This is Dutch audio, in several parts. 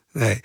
Nee.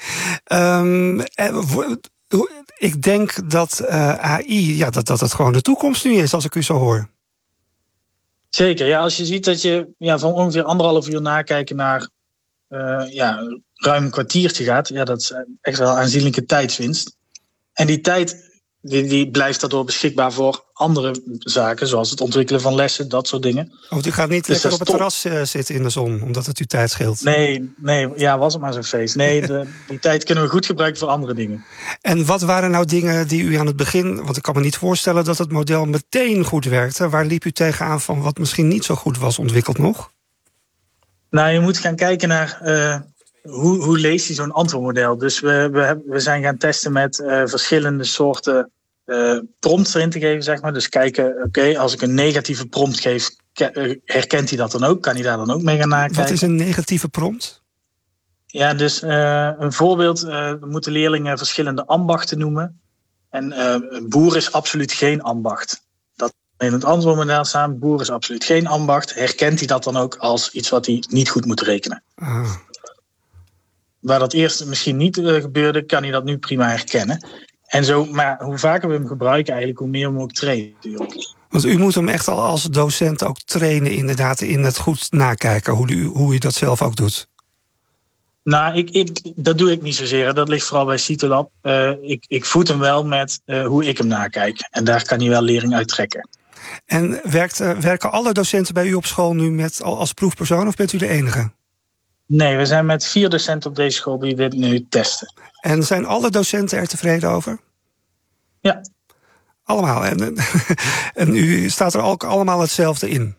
Ik denk dat AI, dat het gewoon de toekomst nu is, als ik u zo hoor. Zeker, ja. Als je ziet dat je van ongeveer 1,5 uur nakijken naar ruim een kwartiertje gaat, dat is echt wel aanzienlijke tijdswinst. En die tijd die blijft daardoor beschikbaar voor andere zaken, zoals het ontwikkelen van lessen, dat soort dingen. U gaat niet lekker op het terras zitten in de zon, omdat het u tijd scheelt? Nee, was het maar zo'n feest. Nee, die tijd kunnen we goed gebruiken voor andere dingen. En wat waren nou dingen die u aan het begin, want ik kan me niet voorstellen dat het model meteen goed werkte. Waar liep u tegenaan van wat misschien niet zo goed was ontwikkeld nog? Nou, je moet gaan kijken naar hoe leest hij zo'n antwoordmodel. Dus we zijn gaan testen met verschillende soorten prompts erin te geven, zeg maar. Dus kijken, als ik een negatieve prompt geef, herkent hij dat dan ook? Kan hij daar dan ook mee gaan nakijken? Wat is een negatieve prompt? Ja, dus een voorbeeld, moeten leerlingen verschillende ambachten noemen. En boer is absoluut geen ambacht. Dat in het antwoordmodel staan, boer is absoluut geen ambacht. Herkent hij dat dan ook als iets wat hij niet goed moet rekenen? Ah. Waar dat eerst misschien niet gebeurde, kan hij dat nu prima herkennen. En zo, maar hoe vaker we hem gebruiken eigenlijk, hoe meer we hem ook trainen natuurlijk. Want u moet hem echt al als docent ook trainen inderdaad in het goed nakijken, hoe u dat zelf ook doet. Nou, dat doe ik niet zozeer. Dat ligt vooral bij CITOLab. Ik voed hem wel met hoe ik hem nakijk. En daar kan hij wel lering uit trekken. En werken alle docenten bij u op school nu als proefpersoon of bent u de enige? Nee, we zijn met 4 docenten op deze school die dit nu testen. En zijn alle docenten er tevreden over? Ja. Allemaal. En u staat er ook allemaal hetzelfde in?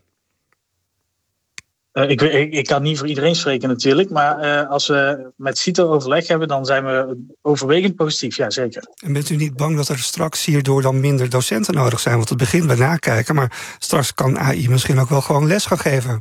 Ik kan niet voor iedereen spreken natuurlijk. Maar als we met CITO overleg hebben, dan zijn we overwegend positief. Ja, zeker. En bent u niet bang dat er straks hierdoor dan minder docenten nodig zijn? Want het begint bij nakijken, maar straks kan AI misschien ook wel gewoon les gaan geven.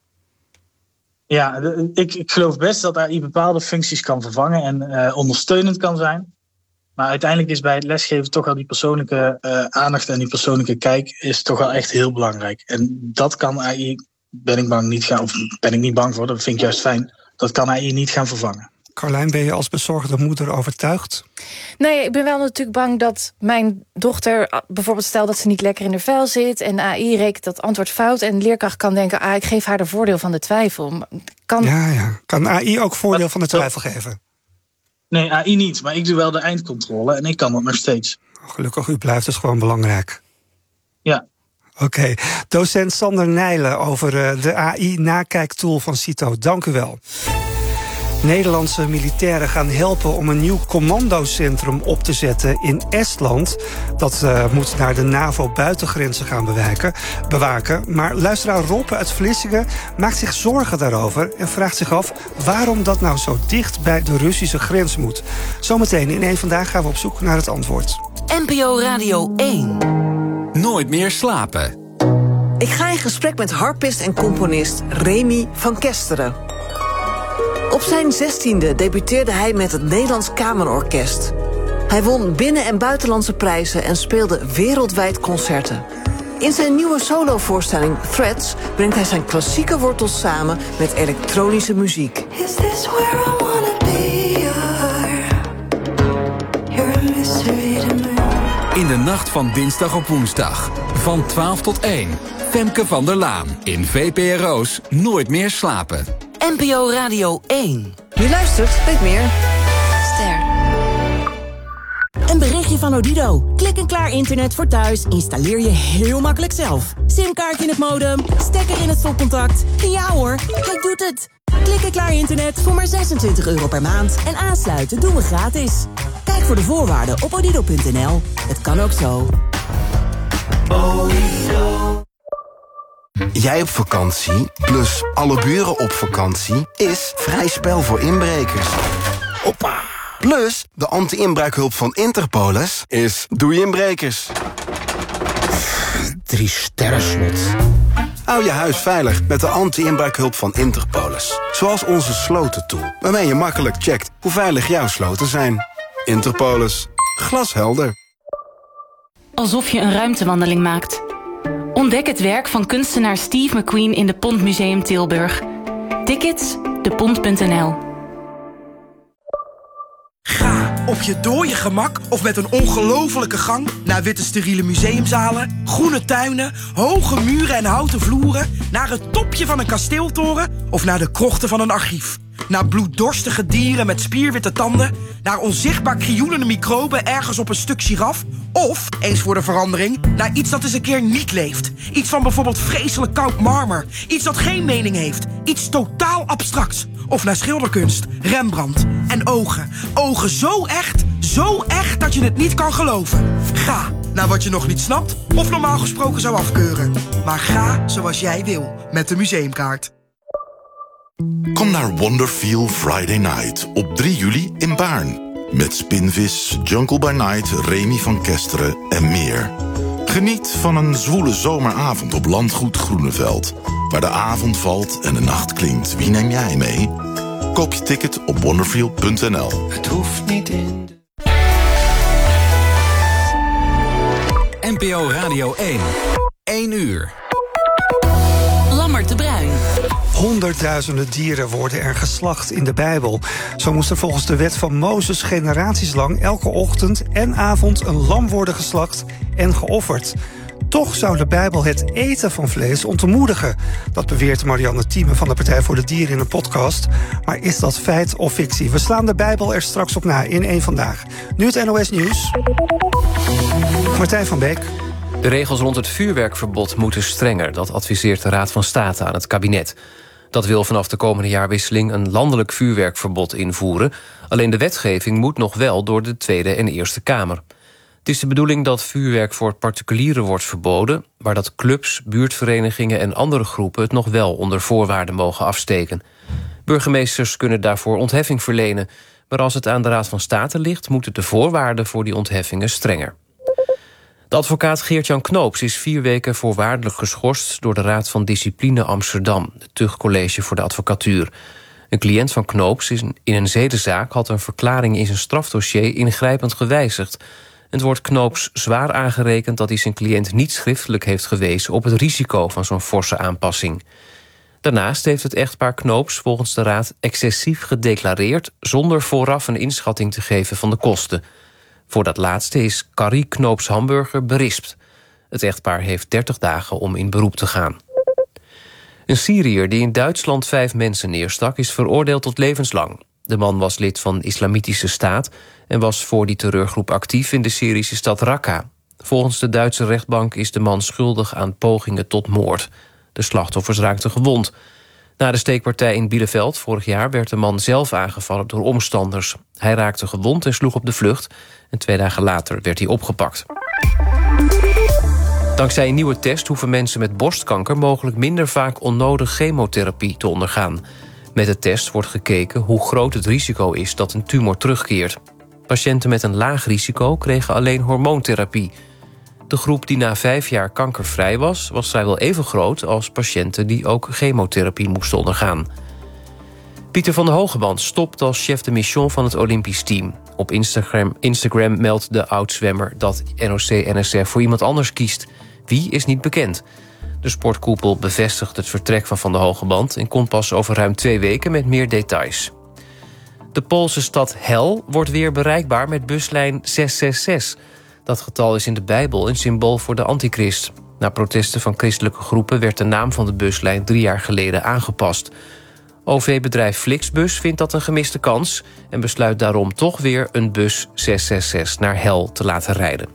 Ja, ik geloof best dat AI bepaalde functies kan vervangen en ondersteunend kan zijn. Maar uiteindelijk is bij het lesgeven toch wel die persoonlijke aandacht en die persoonlijke kijk is toch wel echt heel belangrijk. En dat kan AI, ben ik niet bang voor, dat vind ik juist fijn, dat kan AI niet gaan vervangen. Carlijn, ben je als bezorgde moeder overtuigd? Nee, ik ben wel natuurlijk bang dat mijn dochter, bijvoorbeeld stel dat ze niet lekker in haar vel zit en AI rekent dat antwoord fout en de leerkracht kan denken, ik geef haar de voordeel van de twijfel. Kan AI ook voordeel van de twijfel geven? Nee, AI niet, maar ik doe wel de eindcontrole en ik kan dat nog steeds. Gelukkig, u blijft dus gewoon belangrijk. Ja. Oké. Docent Sander Nijlen over de AI-nakijktool van CITO. Dank u wel. Nederlandse militairen gaan helpen om een nieuw commandocentrum op te zetten in Estland. Dat moet naar de NAVO-buitengrenzen gaan bewaken. Maar luisteraar Rob uit Vlissingen maakt zich zorgen daarover en vraagt zich af waarom dat nou zo dicht bij de Russische grens moet. Zometeen in 1 Vandaag gaan we op zoek naar het antwoord. NPO Radio 1. Nooit meer slapen. Ik ga in gesprek met harpist en componist Remy van Kesteren. Op zijn 16e debuteerde hij met het Nederlands Kamerorkest. Hij won binnen- en buitenlandse prijzen en speelde wereldwijd concerten. In zijn nieuwe solovoorstelling Threads brengt hij zijn klassieke wortels samen met elektronische muziek. Is this where I wanna be? You're a mystery to me. In de nacht van dinsdag op woensdag. Van 12 tot 1. Femke van der Laan. In VPRO's Nooit meer slapen. NPO Radio 1. Wie luistert, weet meer. Ster. Een berichtje van Odido. Klik-en-klaar internet voor thuis installeer je heel makkelijk zelf. Simkaart in het modem, stekker in het stopcontact. En ja hoor, hij doet het. Klik-en-klaar internet voor maar €26 per maand. En aansluiten doen we gratis. Kijk voor de voorwaarden op odido.nl. Het kan ook zo. Odido. Jij op vakantie, plus alle buren op vakantie, is vrij spel voor inbrekers. Hoppa! Plus, de anti-inbraakhulp van Interpolis is doei inbrekers. 3 sterren slot. Hou je huis veilig met de anti-inbraakhulp van Interpolis. Zoals onze slotentool, waarmee je makkelijk checkt hoe veilig jouw sloten zijn. Interpolis. Glashelder. Alsof je een ruimtewandeling maakt. Ontdek het werk van kunstenaar Steve McQueen in de Pontmuseum Tilburg. Tickets, depont.nl. Op je dode gemak of met een ongelofelijke gang naar witte steriele museumzalen, groene tuinen, hoge muren en houten vloeren, naar het topje van een kasteeltoren of naar de krochten van een archief. Naar bloeddorstige dieren met spierwitte tanden, naar onzichtbaar krioelende microben ergens op een stuk giraf, of, eens voor de verandering, naar iets dat eens een keer niet leeft. Iets van bijvoorbeeld vreselijk koud marmer, iets dat geen mening heeft, iets totaal abstracts. Of naar schilderkunst, Rembrandt en ogen. Ogen zo echt dat je het niet kan geloven. Ga naar wat je nog niet snapt of normaal gesproken zou afkeuren. Maar ga zoals jij wil met de museumkaart. Kom naar Wonderfeel Friday Night op 3 juli in Baarn. Met Spinvis, Jungle by Night, Remy van Kesteren en meer. Geniet van een zwoele zomeravond op Landgoed Groeneveld. Waar de avond valt en de nacht klinkt. Wie neem jij mee? Koop je ticket op wonderfeel.nl. Het hoeft niet in. NPO Radio 1. 1 uur. Lammert de Bruin. Honderdduizenden dieren worden er geslacht in de Bijbel. Zo moest er volgens de wet van Mozes generaties lang elke ochtend en avond een lam worden geslacht en geofferd. Toch zou de Bijbel het eten van vlees ontmoedigen. Dat beweert Marianne Thieme van de Partij voor de Dieren in een podcast. Maar is dat feit of fictie? We slaan de Bijbel er straks op na in 1 Vandaag. Nu het NOS Nieuws. Martijn van Beek. De regels rond het vuurwerkverbod moeten strenger. Dat adviseert de Raad van State aan het kabinet. Dat wil vanaf de komende jaarwisseling een landelijk vuurwerkverbod invoeren. Alleen de wetgeving moet nog wel door de Tweede en Eerste Kamer. Het is de bedoeling dat vuurwerk voor particulieren wordt verboden, maar dat clubs, buurtverenigingen en andere groepen het nog wel onder voorwaarden mogen afsteken. Burgemeesters kunnen daarvoor ontheffing verlenen, maar als het aan de Raad van State ligt, moeten de voorwaarden voor die ontheffingen strenger. De advocaat Geert-Jan Knoops is 4 weken voorwaardelijk geschorst door de Raad van Discipline Amsterdam, het tuchtcollege voor de advocatuur. Een cliënt van Knoops in een zedenzaak had een verklaring in zijn strafdossier ingrijpend gewijzigd. Het wordt Knoops zwaar aangerekend dat hij zijn cliënt niet schriftelijk heeft gewezen op het risico van zo'n forse aanpassing. Daarnaast heeft het echtpaar Knoops volgens de Raad excessief gedeclareerd zonder vooraf een inschatting te geven van de kosten. Voor dat laatste is Carrie Knoops Hamburger berispt. Het echtpaar heeft 30 dagen om in beroep te gaan. Een Syriër die in Duitsland 5 mensen neerstak is veroordeeld tot levenslang. De man was lid van Islamitische Staat en was voor die terreurgroep actief in de Syrische stad Raqqa. Volgens de Duitse rechtbank is de man schuldig aan pogingen tot moord. De slachtoffers raakten gewond. Na de steekpartij in Bielefeld vorig jaar werd de man zelf aangevallen door omstanders. Hij raakte gewond en sloeg op de vlucht. En 2 dagen later werd hij opgepakt. Dankzij een nieuwe test hoeven mensen met borstkanker mogelijk minder vaak onnodig chemotherapie te ondergaan. Met de test wordt gekeken hoe groot het risico is dat een tumor terugkeert. Patiënten met een laag risico kregen alleen hormoontherapie. De groep die na 5 jaar kankervrij was vrijwel even groot als patiënten die ook chemotherapie moesten ondergaan. Pieter van der Hogeband stopt als chef de mission van het Olympisch team. Op Instagram meldt de oud-zwemmer dat NOC-NSF voor iemand anders kiest. Wie is niet bekend. De sportkoepel bevestigt het vertrek van der Hogeband en komt pas over ruim 2 weken met meer details. De Poolse stad Hel wordt weer bereikbaar met buslijn 666. Dat getal is in de Bijbel een symbool voor de antichrist. Na protesten van christelijke groepen werd de naam van de buslijn 3 jaar geleden aangepast. OV-bedrijf Flixbus vindt dat een gemiste kans en besluit daarom toch weer een bus 666 naar Hel te laten rijden.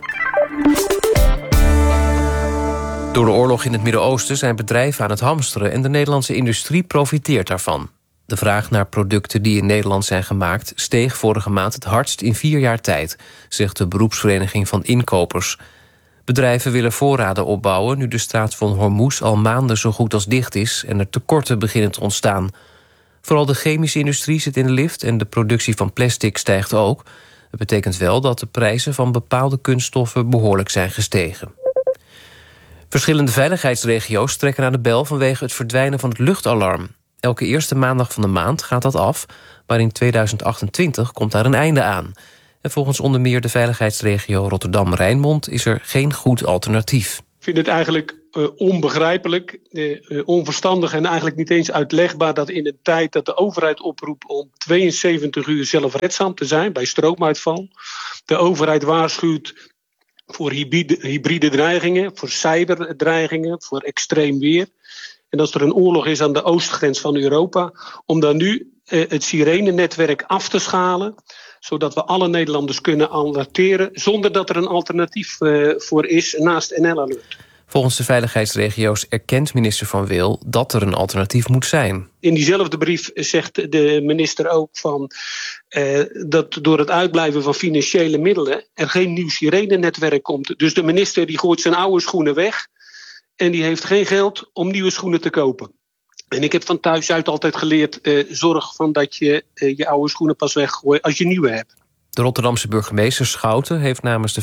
Door de oorlog in het Midden-Oosten zijn bedrijven aan het hamsteren en de Nederlandse industrie profiteert daarvan. De vraag naar producten die in Nederland zijn gemaakt steeg vorige maand het hardst in 4 jaar tijd, zegt de beroepsvereniging van inkopers. Bedrijven willen voorraden opbouwen nu de straat van Hormuz al maanden zo goed als dicht is en er tekorten beginnen te ontstaan. Vooral de chemische industrie zit in de lift en de productie van plastic stijgt ook. Het betekent wel dat de prijzen van bepaalde kunststoffen behoorlijk zijn gestegen. Verschillende veiligheidsregio's trekken aan de bel vanwege het verdwijnen van het luchtalarm. Elke eerste maandag van de maand gaat dat af, maar in 2028 komt daar een einde aan. En volgens onder meer de veiligheidsregio Rotterdam-Rijnmond is er geen goed alternatief. Ik vind het eigenlijk onbegrijpelijk, onverstandig en eigenlijk niet eens uitlegbaar dat in een tijd dat de overheid oproept om 72 uur zelfredzaam te zijn bij stroomuitval, de overheid waarschuwt voor hybride dreigingen, voor cyberdreigingen, voor extreem weer. En als er een oorlog is aan de oostgrens van Europa, om dan nu het sirenennetwerk af te schalen, zodat we alle Nederlanders kunnen alerteren zonder dat er een alternatief voor is naast NL Alert. Volgens de veiligheidsregio's erkent minister Van Wil dat er een alternatief moet zijn. In diezelfde brief zegt de minister ook van dat door het uitblijven van financiële middelen er geen nieuw sirenennetwerk komt. Dus de minister die gooit zijn oude schoenen weg en die heeft geen geld om nieuwe schoenen te kopen. En ik heb van thuis uit altijd geleerd, zorg van dat je je oude schoenen pas weggooit als je nieuwe hebt. De Rotterdamse burgemeester Schouten heeft namens de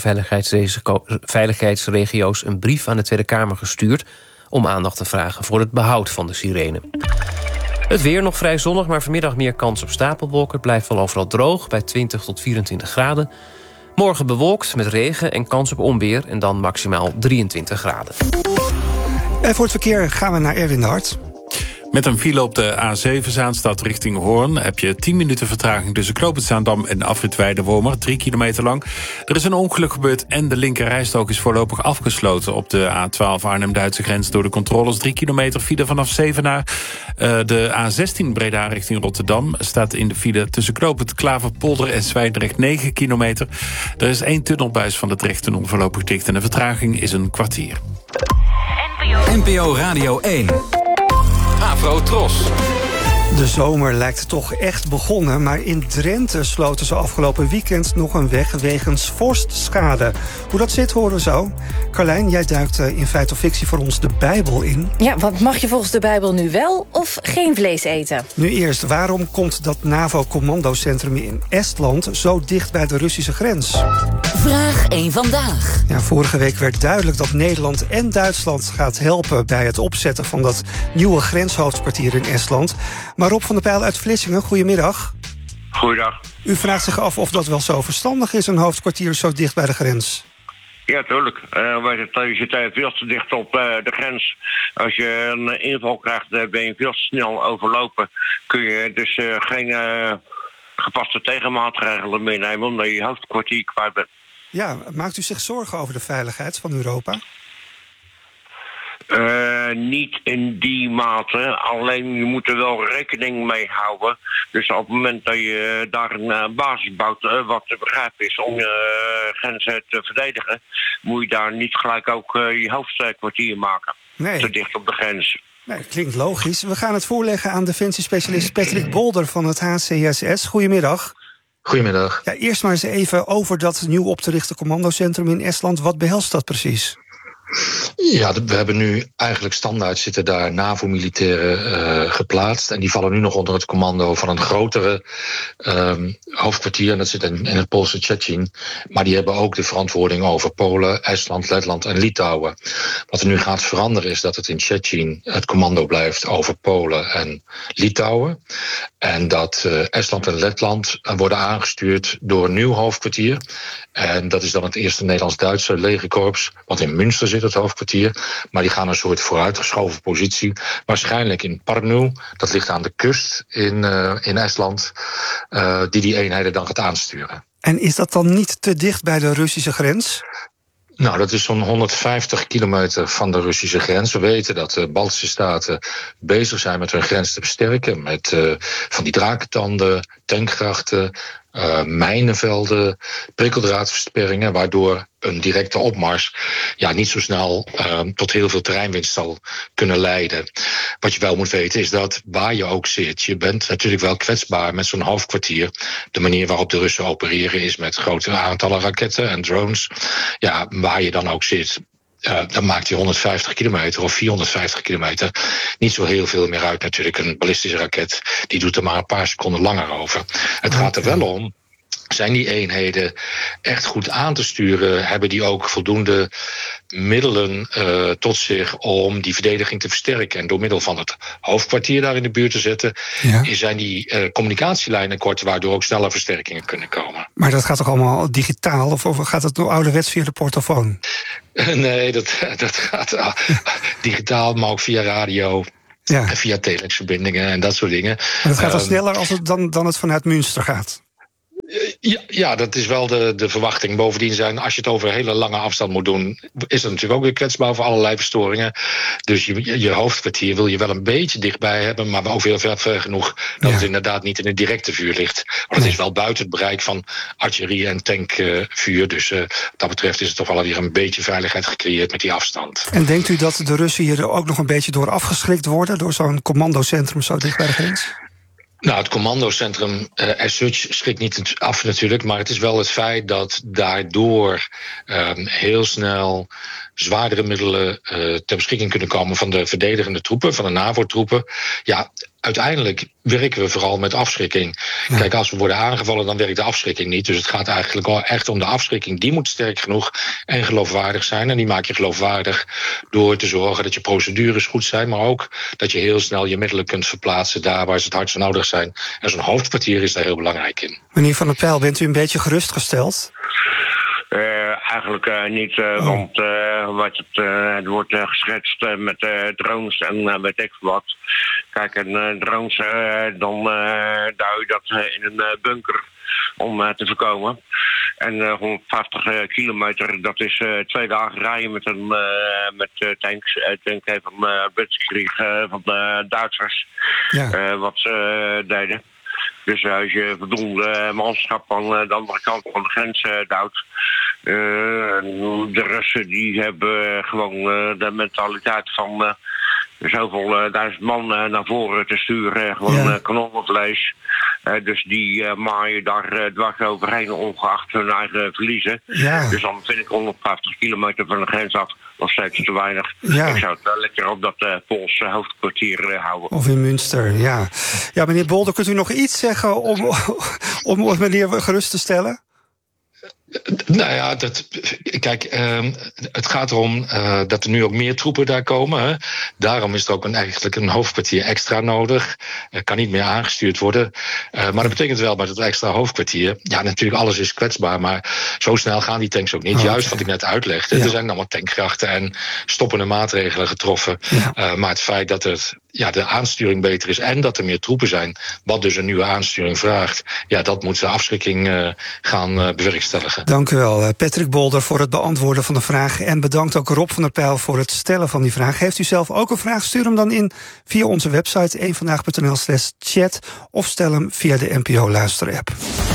veiligheidsregio's een brief aan de Tweede Kamer gestuurd om aandacht te vragen voor het behoud van de sirene. Het weer nog vrij zonnig, maar vanmiddag meer kans op stapelwolken. Het blijft wel overal droog bij 20 tot 24 graden. Morgen bewolkt met regen en kans op onweer en dan maximaal 23 graden. En voor het verkeer gaan we naar Erwin de Hart. Met een file op de A7 Zaanstad richting Hoorn heb je 10 minuten vertraging tussen Knoopend Zaandam en afrit Weidewormer, 3 kilometer lang. Er is een ongeluk gebeurd en de linkerrijstrook is voorlopig afgesloten op de A12 Arnhem-Duitse grens door de controles. 3 kilometer file vanaf Zevenaar. De A16 Breda richting Rotterdam staat in de file tussen Knoopend Klaverpolder en Zwijndrecht 9 kilometer. Er is 1 tunnelbuis van de Drechttunnel voorlopig dicht en de vertraging is een kwartier. NPO Radio 1. Afro Tros. De zomer lijkt toch echt begonnen, maar in Drenthe sloten ze afgelopen weekend nog een weg wegens vorstschade. Hoe dat zit, horen we zo. Carlijn, jij duikt in Feit of Fictie voor ons de Bijbel in. Ja, want mag je volgens de Bijbel nu wel of geen vlees eten? Nu eerst, waarom komt dat NAVO-commandocentrum in Estland zo dicht bij de Russische grens? Vraag 1 vandaag. Ja, vorige week werd duidelijk dat Nederland en Duitsland gaat helpen bij het opzetten van dat nieuwe grenshoofdkwartier in Estland. Maar Rob van der Pijl uit Vlissingen, goedemiddag. Goeiedag. U vraagt zich af of dat wel zo verstandig is, een hoofdkwartier zo dicht bij de grens. Ja, tuurlijk. Je zit veel te dicht op de grens. Als je een inval krijgt, ben je veel te snel overlopen. Kun je dus geen gepaste tegenmaatregelen meer nemen omdat je hoofdkwartier kwijt bent. Ja, maakt u zich zorgen over de veiligheid van Europa? Niet in die mate, alleen je moet er wel rekening mee houden. Dus op het moment dat je daar een basis bouwt, wat te begrijpen is om je grenzen te verdedigen, moet je daar niet gelijk ook je hoofdkwartier maken. Nee. Te dicht op de grens. Nee, klinkt logisch. We gaan het voorleggen aan defensiespecialist Patrick Bolder van het HCSS. Goedemiddag. Goedemiddag. Ja, eerst maar eens even over dat nieuw op te richten commandocentrum in Estland. Wat behelst dat precies? Ja, we hebben nu eigenlijk standaard zitten daar NAVO-militairen geplaatst. En die vallen nu nog onder het commando van een grotere hoofdkwartier. En dat zit in het Poolse Szczecin. Maar die hebben ook de verantwoording over Polen, Estland, Letland en Litouwen. Wat er nu gaat veranderen is dat het in Szczecin het commando blijft over Polen en Litouwen. En dat Estland en Letland worden aangestuurd door een nieuw hoofdkwartier. En dat is dan het eerste Nederlands-Duitse legerkorps, wat in Münster zit, het hoofdkwartier. Maar die gaan een soort vooruitgeschoven positie. Waarschijnlijk in Parnu, dat ligt aan de kust in Estland, die eenheden dan gaat aansturen. En is dat dan niet te dicht bij de Russische grens? Nou, dat is zo'n 150 kilometer van de Russische grens. We weten dat de Baltische staten bezig zijn met hun grens te versterken. Met van die drakentanden, tankgrachten, mijnenvelden, prikkeldraadversperringen, waardoor een directe opmars niet zo snel tot heel veel terreinwinst zal kunnen leiden. Wat je wel moet weten is dat waar je ook zit, je bent natuurlijk wel kwetsbaar met zo'n hoofdkwartier. De manier waarop de Russen opereren is met grote aantallen raketten en drones. Ja, waar je dan ook zit, dan maakt die 150 kilometer of 450 kilometer niet zo heel veel meer uit natuurlijk. Een ballistische raket, die doet er maar een paar seconden langer over. Het gaat er wel om, zijn die eenheden echt goed aan te sturen? Hebben die ook voldoende middelen tot zich om die verdediging te versterken. En door middel van het hoofdkwartier daar in de buurt te zetten, zijn die communicatielijnen kort, waardoor ook sneller versterkingen kunnen komen. Maar dat gaat toch allemaal digitaal? Of gaat het nog ouderwets via de portofoon? Nee, dat gaat digitaal, maar ook via radio. En via telexverbindingen en dat soort dingen. Maar het gaat dan sneller als het dan het vanuit Münster gaat? Ja, dat is wel de verwachting. Bovendien als je het over een hele lange afstand moet doen, is het natuurlijk ook weer kwetsbaar voor allerlei verstoringen. Dus je hoofdkwartier wil je wel een beetje dichtbij hebben, maar ook weer ver genoeg dat het inderdaad niet in het directe vuur ligt. Want het is wel buiten het bereik van artillerie en tankvuur. Dus wat dat betreft is het toch wel weer een beetje veiligheid gecreëerd met die afstand. En denkt u dat de Russen hier ook nog een beetje door afgeschrikt worden, door zo'n commandocentrum zo dicht bij de grens? Nou, het commandocentrum as such schrikt niet af natuurlijk, maar het is wel het feit dat daardoor heel snel zwaardere middelen ter beschikking kunnen komen van de verdedigende troepen, van de NAVO-troepen. Ja, uiteindelijk werken we vooral met afschrikking. Ja. Kijk, als we worden aangevallen, dan werkt de afschrikking niet. Dus het gaat eigenlijk wel echt om de afschrikking. Die moet sterk genoeg en geloofwaardig zijn. En die maak je geloofwaardig door te zorgen dat je procedures goed zijn, maar ook dat je heel snel je middelen kunt verplaatsen daar waar ze het hardst nodig zijn. En zo'n hoofdkwartier is daar heel belangrijk in. Meneer Van der Pijl, bent u een beetje gerustgesteld? Eigenlijk niet, want het wordt geschetst met drones en weet ik wat. Kijk, en drones, dan duw je dat in een bunker om te voorkomen. En 150 kilometer, dat is 2 dagen rijden met tanks. Denk even van Blitzkrieg van de Duitsers, wat ze deden. Dus als je voldoende manschap aan de andere kant van de grens duwt. De Russen die hebben gewoon de mentaliteit van zoveel 1000 man naar voren te sturen. Gewoon kanonnenvlees. Dus die maaien daar dwars overheen, ongeacht hun eigen verliezen. Ja. Dus dan vind ik 150 kilometer van de grens af nog steeds te weinig. Ja. Ik zou het lekker op dat Poolse hoofdkwartier houden. Of in Münster, ja. Ja, meneer Bolder, kunt u nog iets zeggen om meneer gerust te stellen? Nou ja, kijk, het gaat erom dat er nu ook meer troepen daar komen. Hè. Daarom is er ook eigenlijk een hoofdkwartier extra nodig. Kan niet meer aangestuurd worden. Maar dat betekent wel bij dat extra hoofdkwartier. Ja, natuurlijk, alles is kwetsbaar, maar zo snel gaan die tanks ook niet. Juist wat ik net uitlegde. Ja. Er zijn allemaal tankkrachten en stoppende maatregelen getroffen. Ja. Maar het feit dat de aansturing beter is en dat er meer troepen zijn, wat dus een nieuwe aansturing vraagt, ja, dat moet de afschrikking gaan bewerkstelligen. Dank u wel, Patrick Bolder, voor het beantwoorden van de vraag. En bedankt ook Rob van der Pijl voor het stellen van die vraag. Heeft u zelf ook een vraag? Stuur hem dan in via onze website eenvandaag.nl/chat of stel hem via de NPO-luisterapp.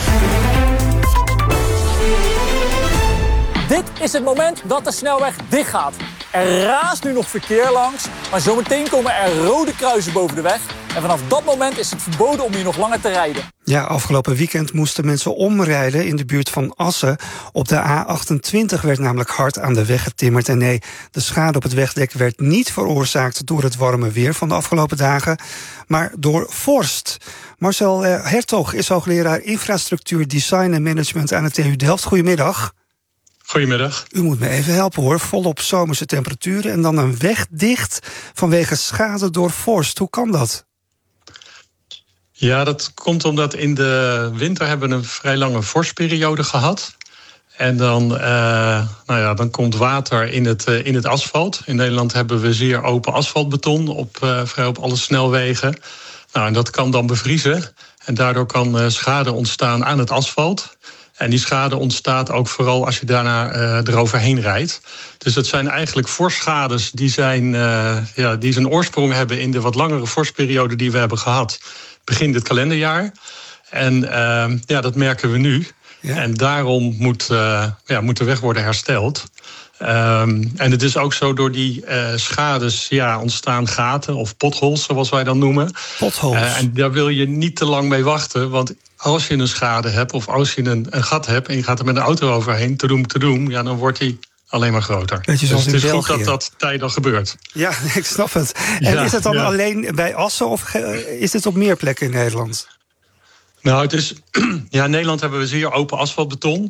Dit is het moment dat de snelweg dichtgaat. Er raast nu nog verkeer langs, maar zometeen komen er rode kruisen boven de weg. En vanaf dat moment is het verboden om hier nog langer te rijden. Ja, afgelopen weekend moesten mensen omrijden in de buurt van Assen. Op de A28 werd namelijk hard aan de weg getimmerd. En nee, de schade op het wegdek werd niet veroorzaakt door het warme weer van de afgelopen dagen, maar door vorst. Marcel Hertog is hoogleraar infrastructuur, design en management aan de TU Delft. Goedemiddag. Goedemiddag. U moet me even helpen hoor. Volop zomerse temperaturen en dan een weg dicht vanwege schade door vorst. Hoe kan dat? Ja, dat komt omdat in de winter hebben we een vrij lange vorstperiode gehad. En dan komt water in het asfalt. In Nederland hebben we zeer open asfaltbeton vrij op alle snelwegen. Nou, en dat kan dan bevriezen. En daardoor kan schade ontstaan aan het asfalt. En die schade ontstaat ook vooral als je daarna eroverheen rijdt. Dus dat zijn eigenlijk vorstschades die zijn oorsprong hebben in de wat langere vorstperiode die we hebben gehad begin dit kalenderjaar. En dat merken we nu. Ja. En daarom moet de weg worden hersteld. En het is ook zo, door die schades ontstaan gaten of potholes, zoals wij dan noemen. Potholes. En daar wil je niet te lang mee wachten, want als je een schade hebt of als je een gat hebt en je gaat er met een auto overheen, te doen, dan wordt die alleen maar groter. Dus het is goed dat dat tijdig gebeurt. Ja, ik snap het. En is het dan alleen bij Assen of is dit op meer plekken in Nederland? Nou, in Nederland hebben we zeer open asfaltbeton.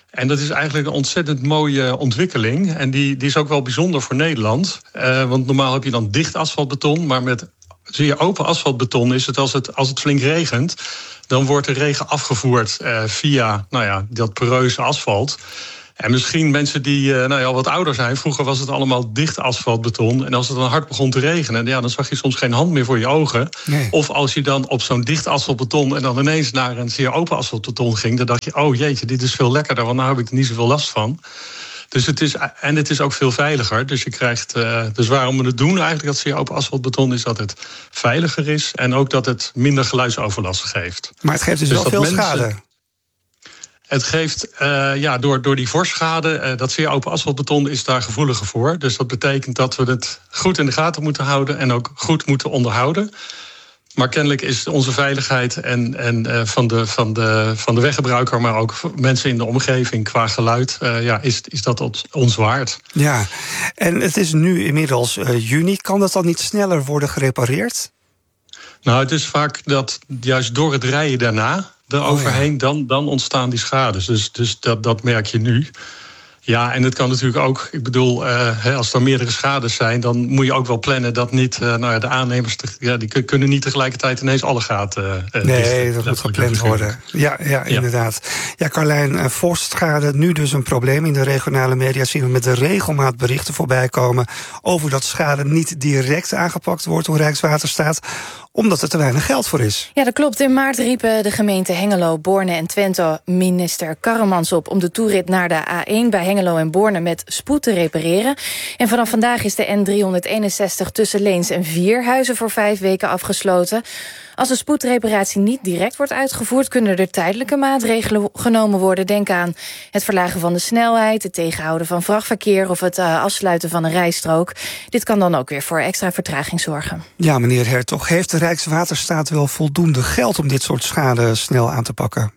En dat is eigenlijk een ontzettend mooie ontwikkeling. En die is ook wel bijzonder voor Nederland. Want normaal heb je dan dicht asfaltbeton, maar met zeer open asfaltbeton is het als het flink regent, dan wordt de regen afgevoerd via dat poreuze asfalt. En misschien mensen die al wat ouder zijn, vroeger was het allemaal dicht asfaltbeton. En als het dan hard begon te regenen, dan zag je soms geen hand meer voor je ogen. Nee. Of als je dan op zo'n dicht asfaltbeton en dan ineens naar een zeer open asfaltbeton ging, dan dacht je, oh jeetje, dit is veel lekkerder, want nou heb ik er niet zoveel last van. Dus het is ook veel veiliger. Dus je krijgt. Dus waarom we het doen eigenlijk, dat zeer open asfaltbeton, is dat het veiliger is en ook dat het minder geluidsoverlast geeft. Maar het geeft dus wel veel schade. Het geeft, door die vorschade, dat zeer open asfaltbeton is daar gevoeliger voor. Dus dat betekent dat we het goed in de gaten moeten houden en ook goed moeten onderhouden. Maar kennelijk is onze veiligheid en van de weggebruiker, maar ook mensen in de omgeving qua geluid, is dat ons waard. Ja, en het is nu inmiddels juni. Kan dat dan niet sneller worden gerepareerd? Nou, het is vaak dat juist door het rijden daarna eroverheen, dan ontstaan die schades. Dus dat merk je nu. Ja, en het kan natuurlijk ook, ik bedoel, als er meerdere schades zijn, dan moet je ook wel plannen dat niet, de aannemers, die kunnen niet tegelijkertijd ineens alle gaten nee, dat moet gepland worden. Ja, inderdaad. Ja, Carlijn, vorstschade, nu dus een probleem. In de regionale media zien we met de regelmaat berichten voorbij komen over dat schade niet direct aangepakt wordt door Rijkswaterstaat, omdat er te weinig geld voor is. Ja, dat klopt. In maart riepen de gemeenten Hengelo, Borne en Twente minister Karremans op om de toerit naar de A1 bij Hengelo en Borne met spoed te repareren. En vanaf vandaag is de N361 tussen Leens en Vierhuizen voor 5 weken afgesloten. Als de spoedreparatie niet direct wordt uitgevoerd, kunnen er tijdelijke maatregelen genomen worden. Denk aan het verlagen van de snelheid, het tegenhouden van vrachtverkeer of het afsluiten van een rijstrook. Dit kan dan ook weer voor extra vertraging zorgen. Ja, meneer Hertog, heeft de Rijkswaterstaat wel voldoende geld om dit soort schade snel aan te pakken?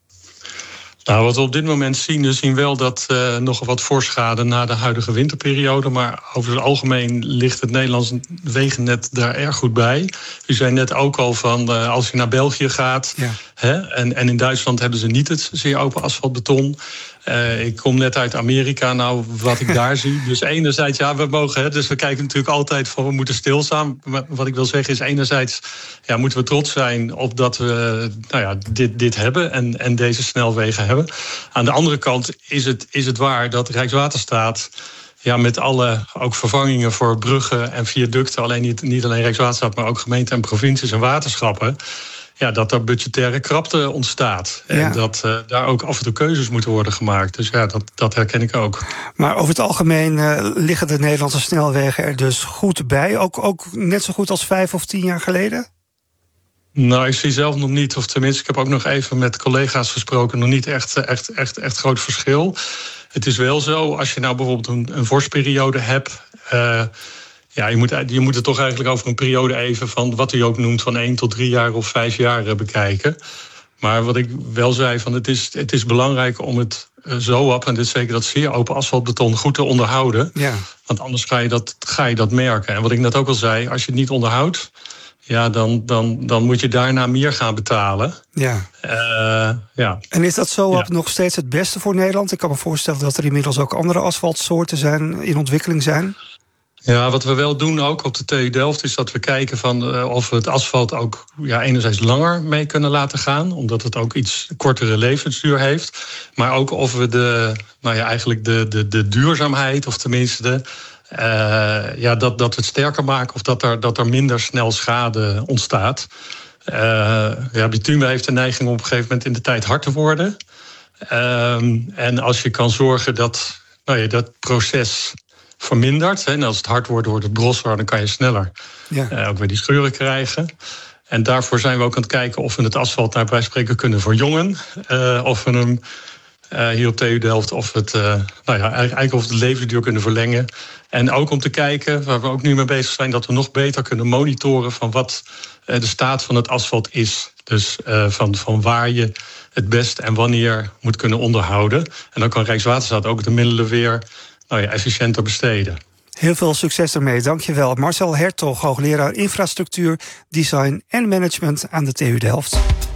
Nou, wat we op dit moment zien wel dat nog wat voorschade na de huidige winterperiode. Maar over het algemeen ligt het Nederlands wegennet daar erg goed bij. U zei net ook al van als je naar België gaat, en in Duitsland hebben ze niet het zeer open asfaltbeton. Ik kom net uit Amerika, nou, wat ik daar zie. Dus enerzijds, we mogen, dus we kijken natuurlijk altijd van we moeten stilstaan. Maar wat ik wil zeggen is enerzijds moeten we trots zijn op dat we dit hebben en deze snelwegen hebben. Aan de andere kant is het waar dat Rijkswaterstaat met alle ook vervangingen voor bruggen en viaducten, niet alleen Rijkswaterstaat, maar ook gemeenten en provincies en waterschappen, dat er budgettaire krapte ontstaat. En dat daar ook af en toe keuzes moeten worden gemaakt. Dus dat herken ik ook. Maar over het algemeen liggen de Nederlandse snelwegen er dus goed bij? Ook net zo goed als 5 of 10 jaar geleden? Nou, ik zie zelf nog niet, of tenminste, ik heb ook nog even met collega's gesproken, nog niet echt groot verschil. Het is wel zo, als je nou bijvoorbeeld een vorstperiode hebt, je moet het toch eigenlijk over een periode even van wat u ook noemt van 1 tot 3 jaar of 5 jaar bekijken. Maar wat ik wel zei, van het is belangrijk om het zo op, en dit is zeker dat zeer open asfaltbeton, goed te onderhouden. Ja. Want anders ga je dat merken. En wat ik net ook al zei, als je het niet onderhoudt, dan moet je daarna meer gaan betalen. Ja. En is dat zo nog steeds het beste voor Nederland? Ik kan me voorstellen dat er inmiddels ook andere asfaltsoorten in ontwikkeling zijn. Ja, wat we wel doen ook op de TU Delft is dat we kijken van of we het asfalt ook enerzijds langer mee kunnen laten gaan, omdat het ook iets kortere levensduur heeft. Maar ook of we de duurzaamheid, of tenminste dat we het sterker maken, of dat er minder snel schade ontstaat. Bitumen heeft de neiging op een gegeven moment in de tijd hard te worden. En als je kan zorgen dat dat proces vermindert, en als het hard wordt het brosser, dan kan je sneller ook weer die scheuren krijgen. En daarvoor zijn we ook aan het kijken of we het asfalt naar bij spreken kunnen verjongen. Of we hem hier op TU Delft of eigenlijk of we de levensduur kunnen verlengen. En ook om te kijken, waar we ook nu mee bezig zijn, dat we nog beter kunnen monitoren van wat de staat van het asfalt is. Dus van waar je het best en wanneer moet kunnen onderhouden. En dan kan Rijkswaterstaat ook de middelen weer efficiënter besteden. Heel veel succes ermee, dankjewel. Marcel Hertog, hoogleraar infrastructuur, design en management aan de TU Delft.